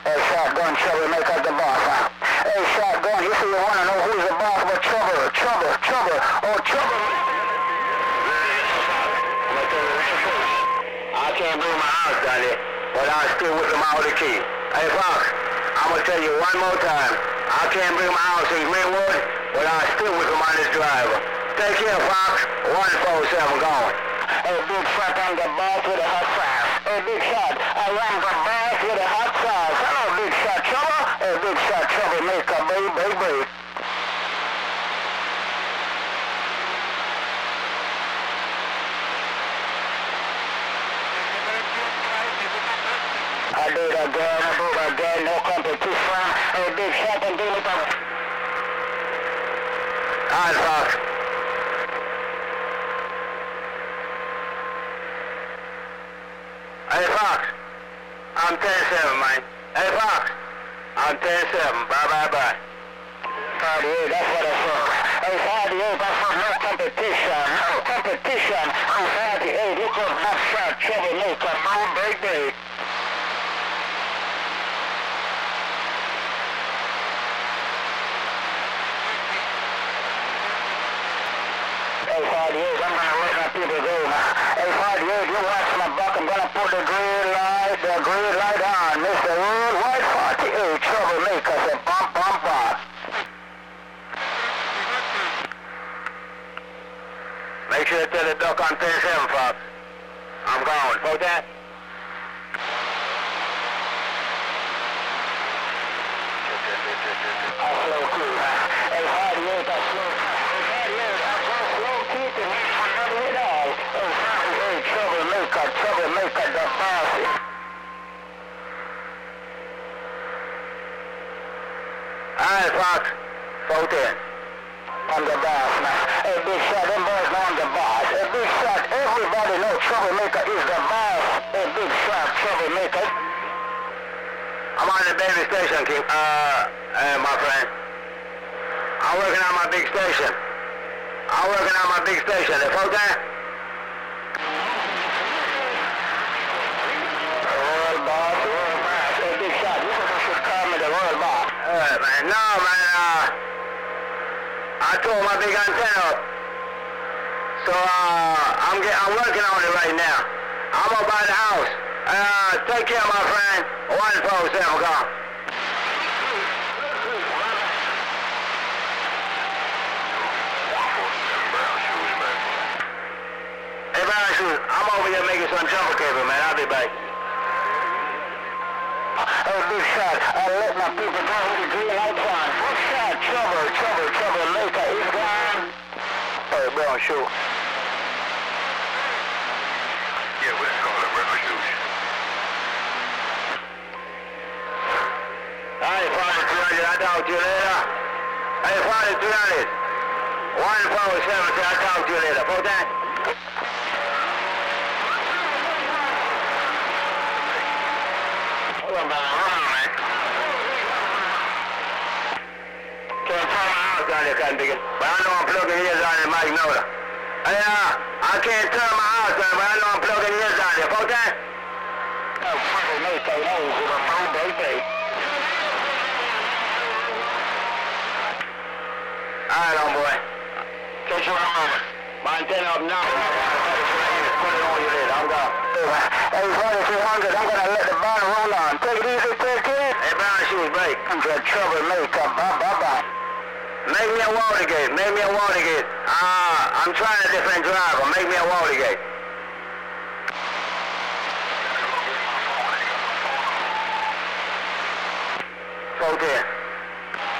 Hey, Shotgun, troublemaker, the boss, huh? Hey, Shotgun, you say you want to know who's the boss, but trouble. Oh, trouble. I can't bring my house down there, but I'll still with them out the key. Hey, Fox, I'm going to tell you one more time. I can't bring my house in Greenwood, but I'll still with them on this driver. Take care, Fox. 147 going. Hey, Big Shot, I'm the boss with a hot sauce. Hey, Big Shot, I am the boss with a hot sauce. Hello, Big Shot Trouble. Hey, Big Shot Troublemaker, baby. I do it again, no competition. Hey, Big Shot, and do it again. All right, Fox. Hey, Fox, I'm 10-7, man. Hey, Fox, I'm 10-7. Bye. 48, that's what I saw. Hey, 48, that's for no competition. I'm 48, look at that shot, troublemaker, baby. Hey, 48, I'm gonna let my people go now. Hey, 48, you watch my buck, I'm gonna put the green light on. Mr. Worldwide 48, troublemaker, say bump. Make sure you tell the duck on 10-7, Fox. I'm going. Vote that. I'll slow too, huh? Hey, 48, I'll slow. Troublemaker, the boss. Alright, Fox. Vote in. I'm the boss now. Hey, Big Shot, them boys know I'm the boss. Hey, Big Shot, everybody knows Troublemaker is the boss. Hey, Big Shot, Troublemaker. I'm on the baby station, King. My friend. I'm working on my big station. They vote that? World boss. Hey, Big Shot, you should call me the world boss. Man, no, man, I tore my big antenna up. So, I'm working on it right now. I'm up by the house. Take care, my friend. 147, gone. Hey, Brown Shoes, I'm over here making some jumper cable, man. I'll be back. Hey, Big Shot, I'll let my people go with the green lights on. Big Shot, troublemaker is gone. Hey, Brown Shoe. Yeah, we call it Brown Shoes. Hey, 4200, I'll talk to you later. Hey, 4200. 147, I'll talk to you later. Vote that. Hold on, man. Can't turn my house down there, Cotton Pickett. But I know I'm plugging ears on in Mike Nola. Hey, I can't turn my house down, but I know I'm plugging ears on there. Vote that? Oh, troublemaker, no, with a phone, baby. All right, homeboy. Catch you in a moment. My antenna up now. Put it on you later. I'm gone. Hey, 4200, I'm gonna let the band roll on. Take it easy, take it. Hey, Brown Shoes, break. I'm the troublemaker. Bye. Make me a Watergate. I'm trying a different driver. Make me a Watergate. Vote in.